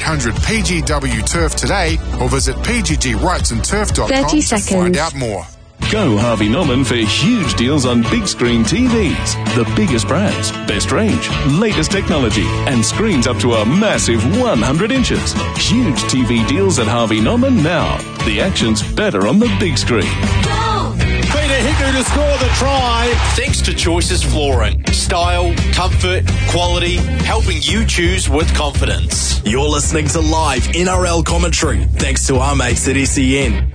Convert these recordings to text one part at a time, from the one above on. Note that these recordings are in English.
800 PGW Turf today or visit pggwrightsandturf.com 30 to seconds. find out more. Go Harvey Norman for huge deals on big screen TVs. The biggest brands, best range, latest technology, and screens up to a massive 100 inches. Huge TV deals at Harvey Norman now. The action's better on the big screen. Peter Hickey to score the try. Thanks to Choices Flooring. Style, comfort, quality, helping you choose with confidence. You're listening to live NRL commentary, thanks to our mates at SEN.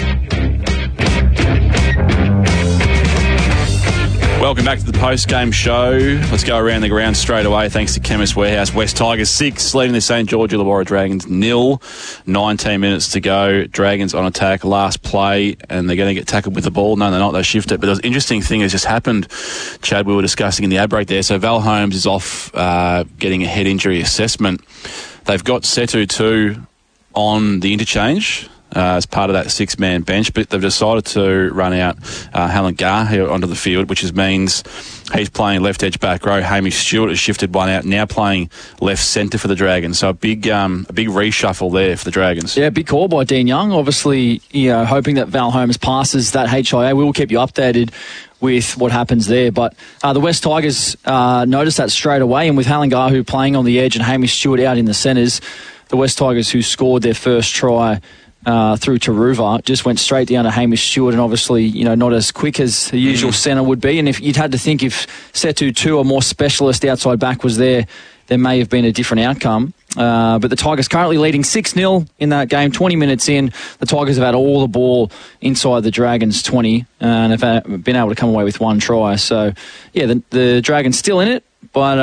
Welcome back to the post-game show. Let's go around the ground straight away. Thanks to Chemist Warehouse. West Tigers 6, leading the St. George Illawarra Dragons 0. 19 minutes to go. Dragons on attack. Last play, and they're going to get tackled with the ball. No, they're not. They shift it. But there's an interesting thing has just happened, Chad, we were discussing in the ad break there. So Val Holmes is off getting a head injury assessment. They've got Setu 2 on the interchange as part of that six-man bench, but they've decided to run out Halangar here onto the field, which means he's playing left edge back row. Hamish Stewart has shifted one out, now playing left centre for the Dragons. So a big reshuffle there for the Dragons. Yeah, big call by Dean Young. Obviously, hoping that Val Holmes passes that HIA. We will keep you updated with what happens there. But the West Tigers noticed that straight away, and with Halangar playing on the edge and Hamish Stewart out in the centres, the West Tigers, who scored their first try through Taruva, just went straight down to Hamish Stewart, and obviously, not as quick as the usual centre would be. And if you'd had to think if Setu 2, a more specialist outside back, was there may have been a different outcome. But the Tigers currently leading 6-0 in that game. 20 minutes in, the Tigers have had all the ball inside the Dragons 20 and have been able to come away with one try. So, yeah, the Dragons still in it, but,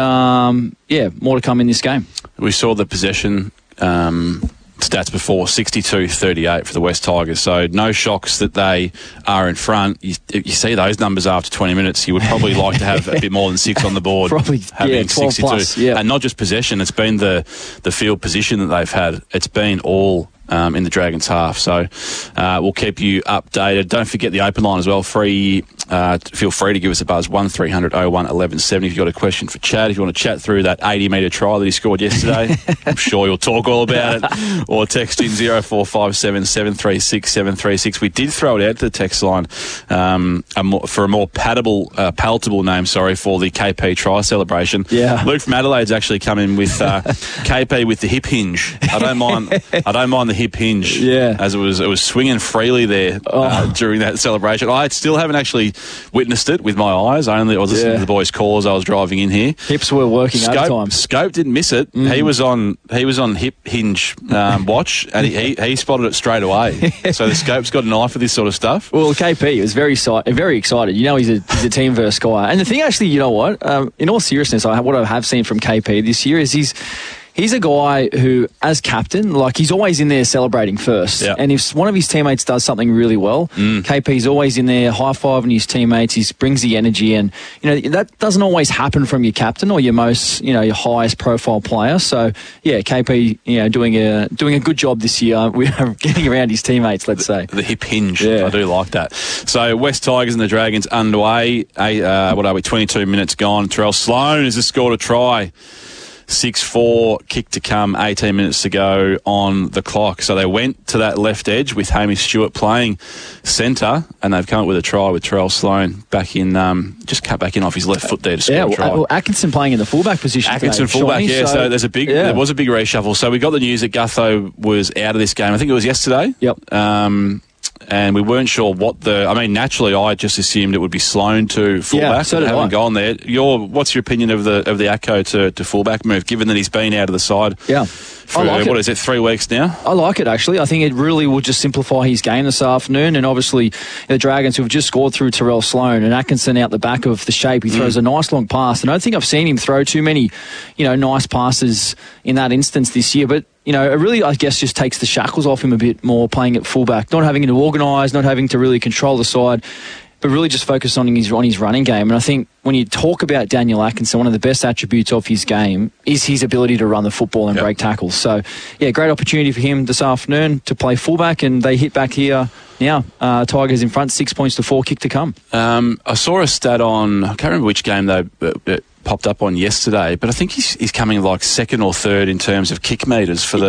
more to come in this game. We saw the possession stats before, 62-38 for the West Tigers. So no shocks that they are in front. You see those numbers after 20 minutes, you would probably like to have a bit more than 6 on the board. Probably, having 12 62. plus, yeah. And not just possession, it's been the field position that they've had. It's been all in the Dragons' half. So we'll keep you updated. Don't forget the open line as well. Feel free to give us a buzz, 1300 01 1170 if you've got a question for Chad. If you want to chat through that 80-metre try that he scored yesterday, I'm sure you'll talk all about it. Or text in 0457 736 736. We did throw it out to the text line for a more palatable name, for the KP try celebration. Yeah. Luke from Adelaide's actually come in with KP with the hip hinge. I don't mind the hip hinge. Yeah. As it was swinging freely there during that celebration. I still haven't actually witnessed it with my eyes. I was listening to the boys' calls. I was driving in here. Hips were working overtime. Scope didn't miss it. He was on hip hinge watch, and he spotted it straight away. So the Scope's got an eye for this sort of stuff. Well, KP was very excited. He's a team verse guy. And the thing, actually, you know what? In all seriousness, what I have seen from KP this year is he's a guy who, as captain, he's always in there celebrating first. Yeah. And if one of his teammates does something really well, KP's always in there high-fiving his teammates. He brings the energy, and that doesn't always happen from your captain or your most, your highest profile player. So yeah, KP, doing a good job this year. We're getting around his teammates. Let's say the hip hinge. Yeah. I do like that. So West Tigers and the Dragons underway. 22 minutes gone. Terrell Sloan has just scored a try. 6-4, kick to come, 18 minutes to go on the clock. So they went to that left edge with Hamish Stewart playing centre, and they've come up with a try with Terrell Sloan back in, just cut back in off his left foot there to score a try. Well, Atkinson playing in the fullback position. Atkinson today, fullback, Shawnee, so there was a big reshuffle. So we got the news that Gutho was out of this game. I think it was yesterday. Yep. And we weren't sure naturally I just assumed it would be Sloan to fullback. Yeah, so did I. Haven't gone there. What's your opinion of the Acco to fullback move, given that he's been out of the side? Yeah. For, what is it, 3 weeks now? I like it, actually. I think it really will just simplify his game this afternoon. And obviously, the Dragons, who have just scored through Terrell Sloan, and Atkinson out the back of the shape, he throws a nice long pass. And I don't think I've seen him throw too many, nice passes in that instance this year. But it really, I guess, just takes the shackles off him a bit more playing at fullback, not having to organise, not having to really control the side, but really just focus on his running game. And I think when you talk about Daniel Atkinson, one of the best attributes of his game is his ability to run the football and break tackles. So, yeah, great opportunity for him this afternoon to play fullback, and they hit back here now. Tigers in front, 6 points to 4, kick to come. I saw a stat on, I can't remember which game they popped up on yesterday, but I think he's coming second or third in terms of kick meters for the